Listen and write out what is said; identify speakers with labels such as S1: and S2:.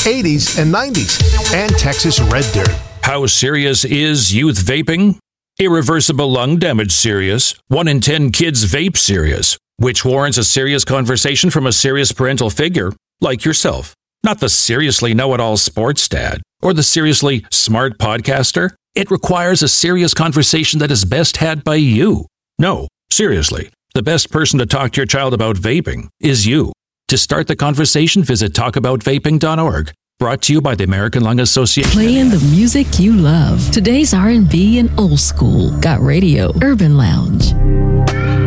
S1: 80s, and 90s, and Texas Red Dirt.
S2: How serious is youth vaping? Irreversible lung damage serious. 1 in 10 kids vape serious, which warrants a serious conversation from a serious parental figure like yourself. Not the seriously know-it-all sports dad or the seriously smart podcaster. It requires a serious conversation that is best had by you. No, seriously, the best person to talk to your child about vaping is you. To start the conversation, visit talkaboutvaping.org. Brought to you by the American Lung Association.
S3: Playing the music you love. Today's R&B and old school. Got radio. Urban Lounge.